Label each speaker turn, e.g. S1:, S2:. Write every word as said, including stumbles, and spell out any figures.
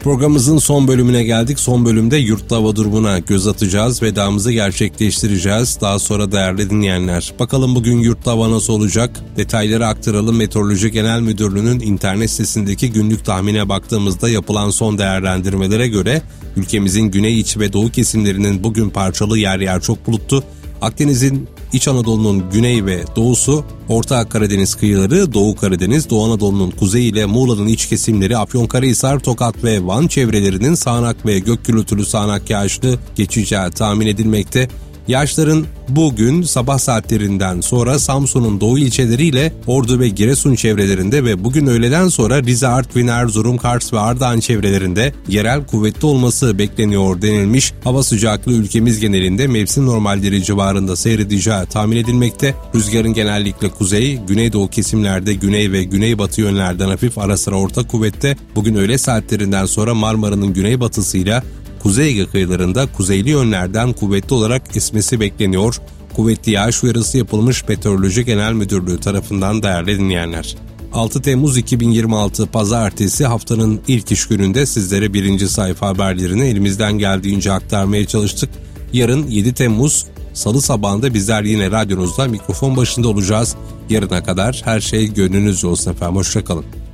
S1: Programımızın son bölümüne geldik. Son bölümde yurtta hava durumuna göz atacağız. Vedamızı gerçekleştireceğiz. Daha sonra değerli dinleyenler, bakalım bugün yurtta hava nasıl olacak? Detayları aktaralım. Meteoroloji Genel Müdürlüğü'nün internet sitesindeki günlük tahmine baktığımızda yapılan son değerlendirmelere göre ülkemizin güney, iç ve doğu kesimlerinin bugün parçalı, yer yer çok bulutlu. Akdeniz'in, İç Anadolu'nun güney ve doğusu, Orta Karadeniz kıyıları, Doğu Karadeniz, Doğu Anadolu'nun kuzeyi ile Muğla'nın iç kesimleri, Afyonkarahisar, Tokat ve Van çevrelerinin sağanak ve gök gürültülü sağanak yağışlı geçeceği tahmin edilmekte. Yağışların bugün sabah saatlerinden sonra Samsun'un doğu ilçeleriyle Ordu ve Giresun çevrelerinde ve bugün öğleden sonra Rize, Artvin, Erzurum, Kars ve Ardahan çevrelerinde yerel kuvvetli olması bekleniyor denilmiş. Hava sıcaklığı ülkemiz genelinde mevsim normalleri civarında seyredeceği tahmin edilmekte. Rüzgarın genellikle kuzey, güneydoğu kesimlerde güney ve güneybatı yönlerden hafif ara sıra orta kuvvette. Bugün öğle saatlerinden sonra Marmara'nın güneybatısıyla Kuzey Ege kıyılarında kuzeyli yönlerden kuvvetli olarak esmesi bekleniyor. Kuvvetli yağış uyarısı yapılmış Meteoroloji Genel Müdürlüğü tarafından değerli dinleyenler. altı Temmuz iki bin yirmi altı Pazartesi, haftanın ilk iş gününde sizlere birinci sayfa haberlerini elimizden geldiğince aktarmaya çalıştık. Yarın yedi Temmuz Salı sabahında bizler yine radyonuzda mikrofon başında olacağız. Yarına kadar her şey gönlünüzce olsun efendim. Hoşçakalın.